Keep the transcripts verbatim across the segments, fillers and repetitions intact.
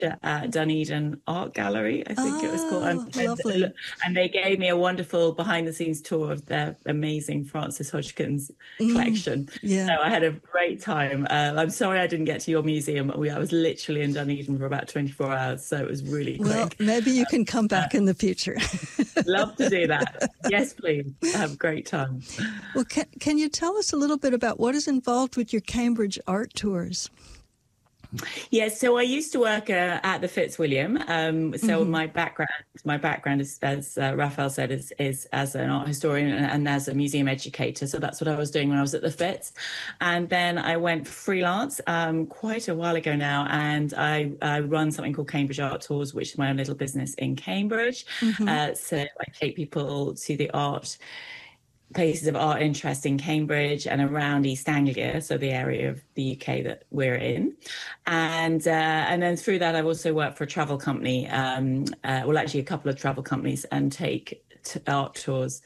at Dunedin Art Gallery, I think oh, it was called. And, lovely. and, and they gave me a wonderful behind-the-scenes tour of their amazing Frances Hodgkins Mm, collection. yeah. So I had a great time. Uh, I'm sorry I didn't get to your museum. We, I was literally in Dunedin for about twenty-four hours, so it was really Well, quick. maybe you can come back uh, in the future. Love to do that. Yes, please. Have a great time. Well, can, can you tell us a little bit about what is involved with your Cambridge art tours? Yes, so I used to work uh, at the Fitzwilliam. Um, so Mm-hmm. my background, my background is, as uh, Raphael said, is, is as an art historian and, and as a museum educator. So that's what I was doing when I was at the Fitz. And then I went freelance um, quite a while ago now, and I, I run something called Cambridge Art Tours, which is my own little business in Cambridge. Mm-hmm. Uh, so I take people to the art places of art interest in Cambridge and around East Anglia, so the area of the U K that we're in. And uh, and then through that, I've also worked for a travel company, um, uh, well, actually a couple of travel companies, and take t- art tours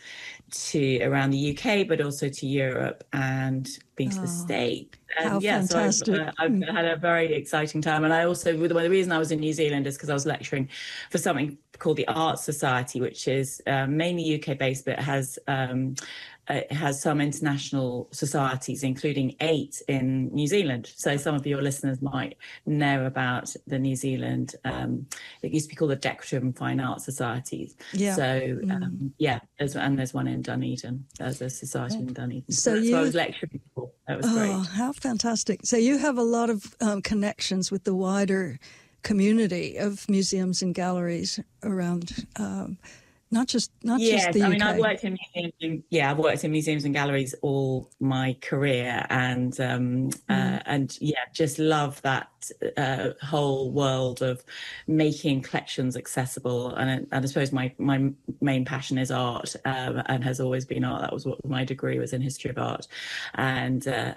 to around the U K, but also to Europe and been to Oh, the States. And how yeah, fantastic. so I've, uh, I've had a very exciting time. And I also, the reason I was in New Zealand is because I was lecturing for something called the Art Society, which is uh, mainly U K based, but has um, uh, has some international societies, including eight in New Zealand. So some of your listeners might know about the New Zealand, um, it used to be called the Decorative and Fine Arts Societies. Yeah. So Mm. um, yeah, there's, and there's one in Dunedin. There's a society in Dunedin. So So that's you- what I was lecturing for. That was Oh, great. how fantastic. So you have a lot of um, connections with the wider community of museums and galleries around, um, not just not Yes, just the I U K. mean, I've worked in museums. And, yeah, I've worked in museums and galleries all my career, and um, Mm. uh, and yeah, just love that uh, whole world of making collections accessible. And, and I suppose my my main passion is art, um, and has always been art. That was what my degree was, in history of art, and uh,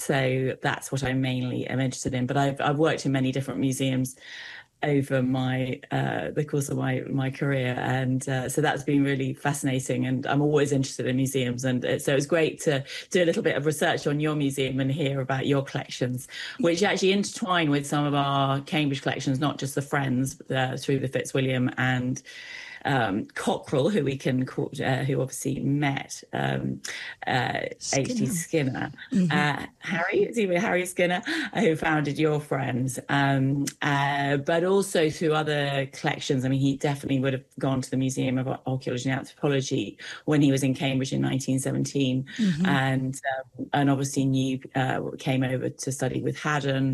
so that's what I mainly am interested in. But I've I've worked in many different museums over my uh, the course of my my career, and uh, so that's been really fascinating. And I'm always interested in museums, and uh, so it's great to do a little bit of research on your museum and hear about your collections, which actually intertwine with some of our Cambridge collections, not just the Friends uh, through the Fitzwilliam and um, Cockerell, who we can call, uh, who obviously met um, uh, H D Skinner, Mm-hmm. uh, Harry, is he Harry Skinner, uh, who founded Your Friends, um, uh, but also through other collections. I mean, he definitely would have gone to the Museum of Archaeology and Anthropology when he was in Cambridge in nineteen seventeen, Mm-hmm. and um, and obviously knew uh, came over to study with Haddon,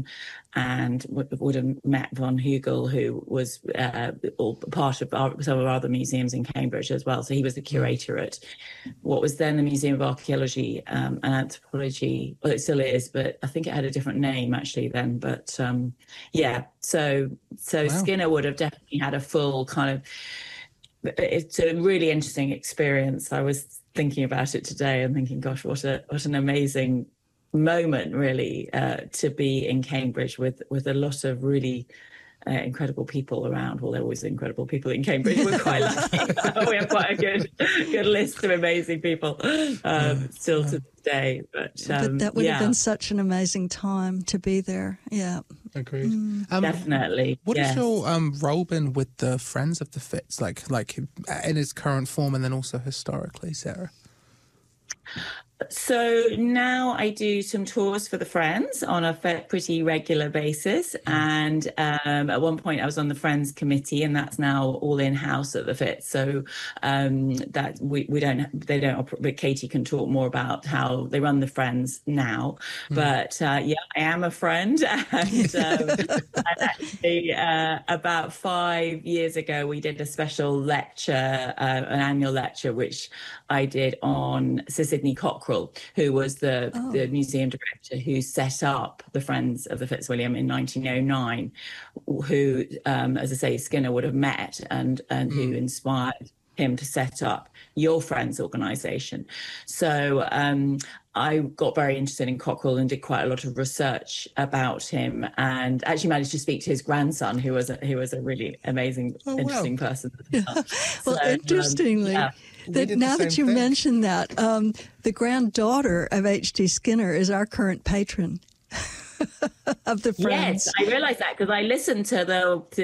and would, would have met von Hugel, who was uh, all part of our, some of our other museums in Cambridge as well. So he was the curator at what was then the Museum of Archaeology um, and Anthropology. Well, it still is, but I think it had a different name actually then. But um, yeah, so so Wow. Skinner would have definitely had a full kind of. It's a really interesting experience. I was thinking about it today and thinking, gosh, what a what an amazing moment, really, uh, to be in Cambridge with with a lot of really uh, incredible people around. Well, there are always incredible people in Cambridge. We're quite lucky. We have quite a good good list of amazing people um, still to this day. But, um, But that would yeah, have been such an amazing time to be there. Yeah. Agreed. Um, definitely. What yes. has your um, role been with the Friends of the Fitz, like like in its current form and then also historically, Sarah? So now I do some tours for the Friends on a pretty regular basis. And um, at one point I was on the Friends committee, and that's now all in-house at the Fitz. So um, that we, we don't, they don't operate, but Katie can talk more about how they run the Friends now. Mm. But uh, yeah, I am a friend. And, um, and actually uh, about five years ago, we did a special lecture, uh, an annual lecture, which I did on Sir Sidney Cockerell, who was the, oh. the museum director who set up the Friends of the Fitzwilliam in nineteen oh nine, who, um, as I say, Skinner would have met and, and mm. who inspired him to set up Your Friends organisation. So um, I got very interested in Cockerell and did quite a lot of research about him, and actually managed to speak to his grandson, who was a, who was a really amazing, oh, interesting wow. person. Yeah. Well, so, interestingly, um, yeah. that now that you thing. mention that, um, the granddaughter of H D Skinner is our current patron. of the Friends. Yes, I realized that because I listened to the